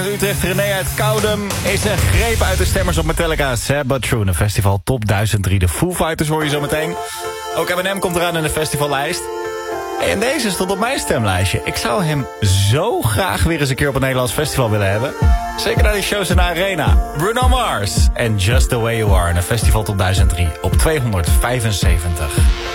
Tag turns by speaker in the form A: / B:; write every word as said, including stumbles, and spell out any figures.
A: Utrecht, René uit Koudem is een greep uit de stemmers op Metallica. Sad But True, een festival top duizend drie. De Foo Fighters hoor je zo meteen. Ook Eminem komt eraan in de festivallijst. En deze stond op mijn stemlijstje. Ik zou hem zo graag weer eens een keer op een Nederlands festival willen hebben. Zeker naar die shows in de Arena. Bruno Mars en Just The Way You Are in een festival top duizend drie op tweehonderdvijfenzeventig.